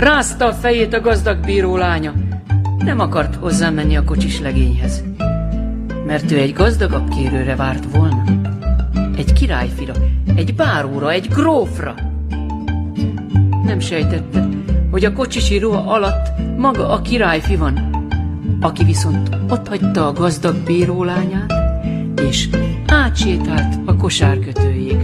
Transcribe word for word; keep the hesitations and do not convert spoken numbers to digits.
Rázta a fejét a gazdag bíró lánya. Nem akart hozzámenni a kocsis legényhez, mert ő egy gazdagabb kérőre várt volna. Egy királyfira, egy báróra, egy grófra. Nem sejtette, hogy a kocsisi ruha alatt maga a királyfi van, aki viszont otthagyta a gazdag bíró lányát, és átsétált a kosárkötőjék